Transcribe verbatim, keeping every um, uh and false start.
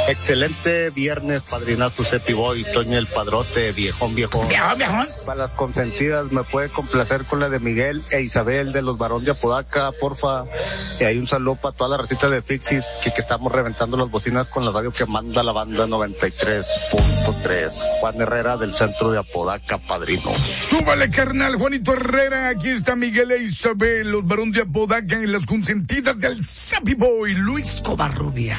Excelente viernes, padrinazo Cepi Boy, Toño el Padrote, viejón, viejón. Viejón, viejón. Para las consentidas, me puede complacer con la de Miguel e Isabel de los Barón de Apodaca, porfa. Y hay un saludo para toda la recita de Fixit, que, que estamos reventando las bocinas con la radio que manda la banda noventa y tres punto tres. Juan Herrera del centro de Apodaca, padrino. Súbale, carnal, Juanito Herrera. Aquí está Miguel e Isabel, los Barón de Apodaca en las consentidas del Cepi Boy, Luis Covarrubia.